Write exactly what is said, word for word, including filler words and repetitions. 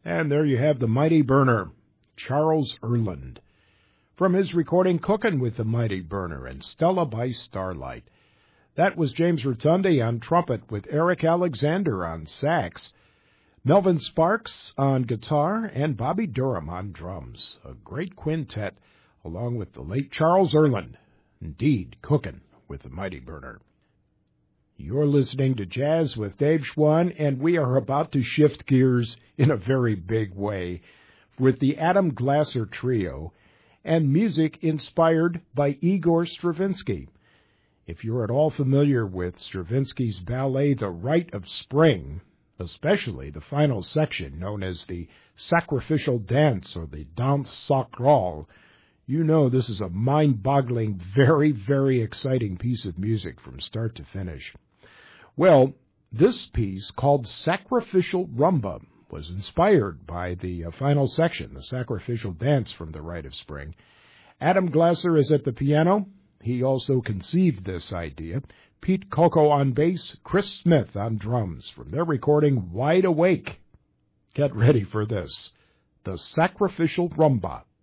And there you have the Mighty Burner, Charles Earland, from his recording Cookin' with the Mighty Burner and Stella by Starlight. That was James Rotundi on trumpet with Eric Alexander on sax, Melvin Sparks on guitar, and Bobby Durham on drums. A great quintet, along with the late Charles Earland. Indeed, Cookin' with the Mighty Burner. You're listening to Jazz with Dave Schwann, and we are about to shift gears in a very big way with the Adam Glasser Trio and music inspired by Igor Stravinsky. If you're at all familiar with Stravinsky's ballet The Rite of Spring, especially the final section known as the Sacrificial Dance or the Danse Sacrale, you know this is a mind-boggling, very, very exciting piece of music from start to finish. Well, this piece, called Sacrificial Rumba, was inspired by the uh, final section, the Sacrificial Dance from The Rite of Spring. Adam Glasser is at the piano. He also conceived this idea. Pete Coco on bass, Chris Smith on drums, from their recording Wide Awake. Get ready for this, the Sacrificial Rumba.